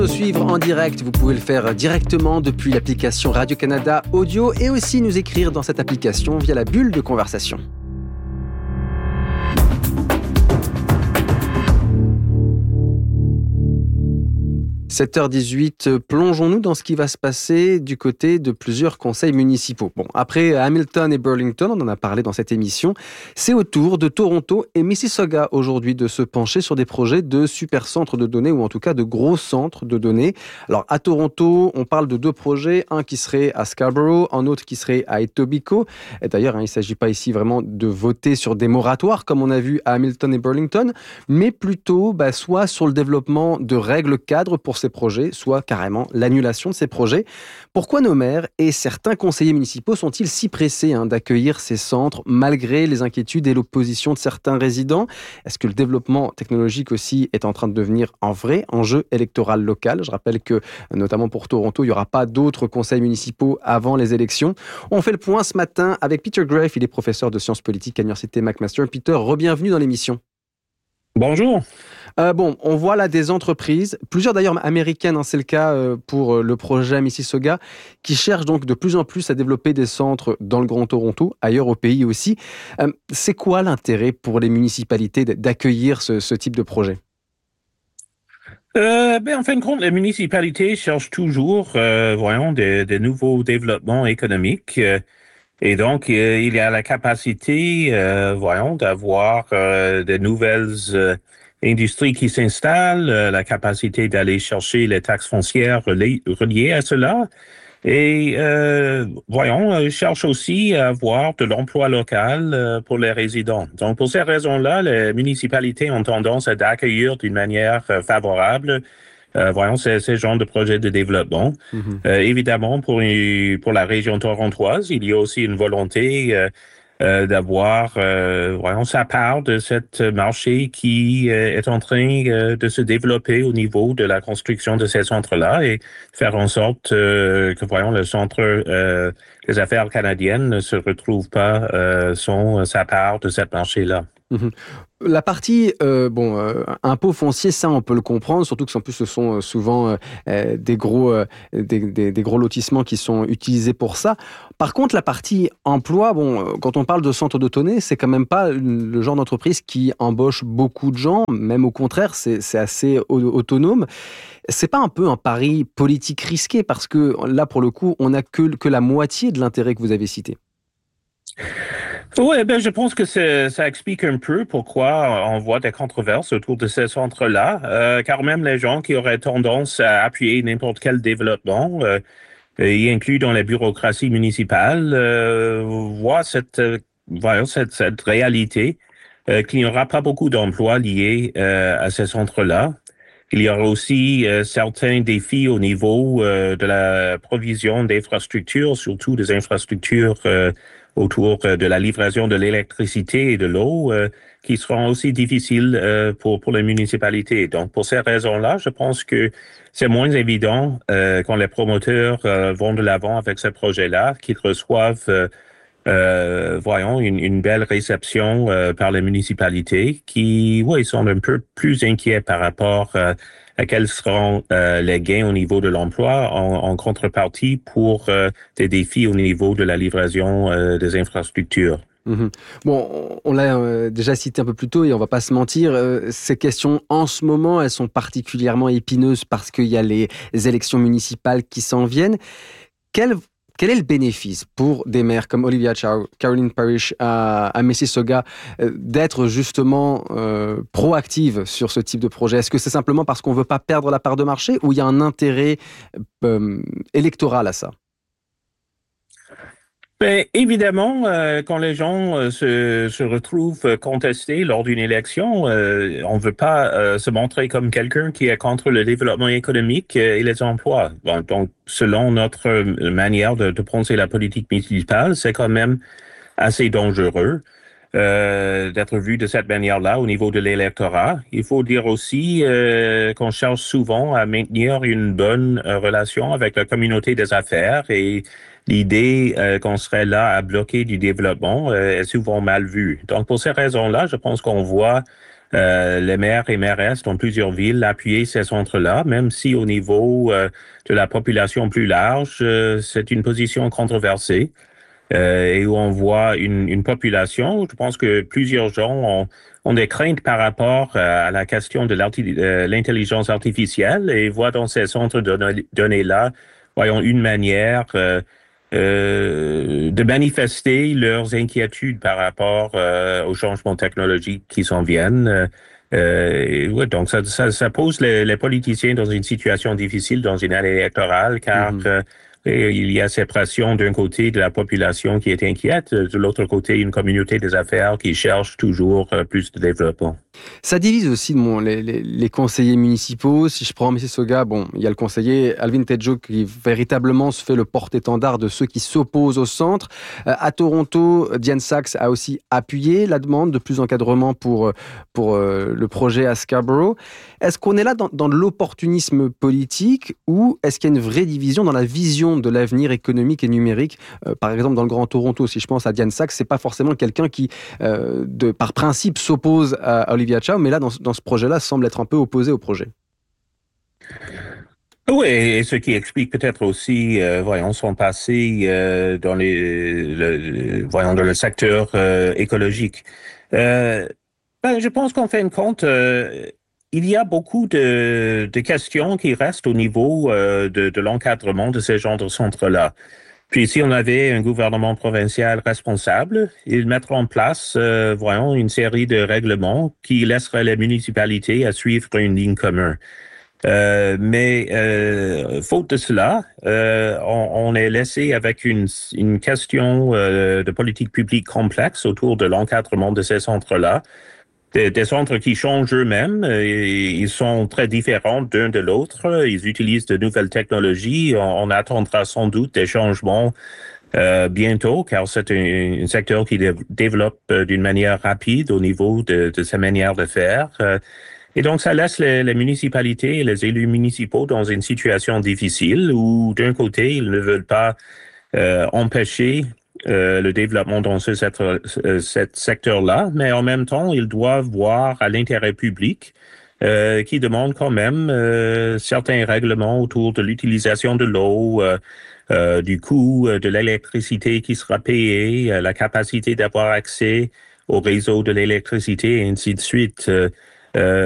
Nous suivre en direct, vous pouvez le faire directement depuis l'application Radio-Canada Audio et aussi nous écrire dans cette application via la bulle de conversation. « 7h18, plongeons-nous dans ce qui va se passer du côté de plusieurs conseils municipaux. Bon, après Hamilton et Burlington, on en a parlé dans cette émission, c'est au tour de Toronto et Mississauga aujourd'hui de se pencher sur des projets de super centres de données ou en tout cas de gros centres de données. Alors à Toronto, on parle de 2 projets, un qui serait à Scarborough, un autre qui serait à Etobicoke. Et d'ailleurs, il ne s'agit pas ici vraiment de voter sur des moratoires comme on a vu à Hamilton et Burlington, mais plutôt soit sur le développement de règles cadres pour ces projets, soit carrément l'annulation de ces projets. Pourquoi nos maires et certains conseillers municipaux sont-ils si pressés d'accueillir ces centres malgré les inquiétudes et l'opposition de certains résidents? Est-ce que le développement technologique aussi est en train de devenir un vrai enjeu électoral local? Je rappelle que, notamment pour Toronto, il n'y aura pas d'autres conseils municipaux avant les élections. On fait le point ce matin avec Peter Graefe, il est professeur de sciences politiques à l'Université McMaster. Peter, re-bienvenue dans l'émission. Bonjour. On voit là des entreprises, plusieurs d'ailleurs américaines, c'est le cas pour le projet à Mississauga, qui cherchent donc de plus en plus à développer des centres dans le Grand Toronto, ailleurs au pays aussi. C'est quoi l'intérêt pour les municipalités d'accueillir ce type de projet? En fin de compte, les municipalités cherchent toujours, des nouveaux développements économiques. Et donc, il y a la capacité, d'avoir de nouvelles industries qui s'installent, la capacité d'aller chercher les taxes foncières reliées à cela. Et, cherche aussi à avoir de l'emploi local pour les résidents. Donc, pour ces raisons-là, les municipalités ont tendance à accueillir d'une manière favorable ces genres de projets de développement. Évidemment, pour la région torontoise, il y a aussi une volonté d'avoir sa part de cette marché qui est en train de se développer au niveau de la construction de ces centres-là et faire en sorte que le centre des affaires canadiennes ne se retrouve pas sa part de cette marché-là. La partie impôt foncier, ça on peut le comprendre, surtout que en plus ce sont souvent des gros lotissements qui sont utilisés pour ça. Par contre, la partie emploi, quand on parle de centres de données, c'est quand même pas le genre d'entreprise qui embauche beaucoup de gens, même au contraire, c'est assez autonome. C'est pas un peu un pari politique risqué parce que là pour le coup, on n'a que la moitié de l'intérêt que vous avez cité. Oui, je pense que ça explique un peu pourquoi on voit des controverses autour de ces centres-là, car même les gens qui auraient tendance à appuyer n'importe quel développement, y inclus dans la bureaucratie municipale, voient cette réalité qu'il n'y aura pas beaucoup d'emplois liés à ces centres-là. Il y aura aussi certains défis au niveau de la provision d'infrastructures, surtout des infrastructures autour de la livraison de l'électricité et de l'eau, qui seront aussi difficiles pour les municipalités. Donc, pour ces raisons-là, je pense que c'est moins évident quand les promoteurs vont de l'avant avec ce projet-là, qu'ils reçoivent une belle réception par les municipalités qui, sont un peu plus inquiets par rapport à quels seront les gains au niveau de l'emploi en contrepartie pour des défis au niveau de la livraison des infrastructures. Bon, on l'a déjà cité un peu plus tôt et on va pas se mentir, ces questions en ce moment, elles sont particulièrement épineuses parce qu'il y a les élections municipales qui s'en viennent. Quel est le bénéfice pour des maires comme Olivia Chow, Caroline Parrish à Mississauga d'être justement proactive sur ce type de projet? Est-ce que c'est simplement parce qu'on ne veut pas perdre la part de marché ou il y a un intérêt électoral à ça? Évidemment, quand les gens se retrouvent contestés lors d'une élection, on ne veut pas se montrer comme quelqu'un qui est contre le développement économique et les emplois. Bon, donc, selon notre manière de penser la politique municipale, c'est quand même assez dangereux d'être vu de cette manière-là au niveau de l'électorat. Il faut dire aussi qu'on cherche souvent à maintenir une bonne relation avec la communauté des affaires et l'idée qu'on serait là à bloquer du développement est souvent mal vue. Donc, pour ces raisons-là, je pense qu'on voit Les maires et mairesses dans plusieurs villes appuyaient ces centres-là, même si au niveau de la population plus large, c'est une position controversée. Et où on voit une population, je pense que plusieurs gens ont des craintes par rapport à la question de l'intelligence artificielle et voient dans ces centres de données-là, voyons, une manière de manifester leurs inquiétudes par rapport aux changements technologiques qui s'en viennent. Ouais, donc ça pose les politiciens dans une situation difficile dans une année électorale, car et il y a cette pression d'un côté de la population qui est inquiète, de l'autre côté une communauté des affaires qui cherche toujours plus de développement. Ça divise aussi les conseillers municipaux. Si je prends Mississauga, bon, il y a le conseiller Alvin Tedjo qui véritablement se fait le porte-étendard de ceux qui s'opposent au centre. À Toronto, Diane Sachs a aussi appuyé la demande de plus d'encadrement pour le projet à Scarborough. Est-ce qu'on est là dans l'opportunisme politique ou est-ce qu'il y a une vraie division dans la vision de l'avenir économique et numérique? Par exemple, dans le Grand Toronto, si je pense à Diane Sachs, c'est pas forcément quelqu'un qui, par principe, s'oppose à Olivia Chow, mais là, dans ce projet-là, semble être un peu opposé au projet. Oui, et ce qui explique peut-être aussi, voyons, son passé dans voyons, dans le secteur écologique. Je pense qu'en fin de compte, il y a beaucoup de questions qui restent au niveau de l'encadrement de ces genres de centres-là. Puis si on avait un gouvernement provincial responsable, il mettrait en place, voyons, une série de règlements qui laisseraient les municipalités à suivre une ligne commune. Mais faute de cela, on est laissé avec une question de politique publique complexe autour de l'encadrement de ces centres-là. Des centres qui changent eux-mêmes, ils sont très différents d'un de l'autre, ils utilisent de nouvelles technologies, on attendra sans doute des changements bientôt, car c'est un secteur qui développe d'une manière rapide au niveau de sa manière de faire. Et donc, ça laisse les municipalités et les élus municipaux dans une situation difficile où, d'un côté, ils ne veulent pas empêcher le développement dans ce secteur-là, mais en même temps, ils doivent voir à l'intérêt public qui demande quand même certains règlements autour de l'utilisation de l'eau, du coût de l'électricité qui sera payée, la capacité d'avoir accès au réseau de l'électricité et ainsi de suite.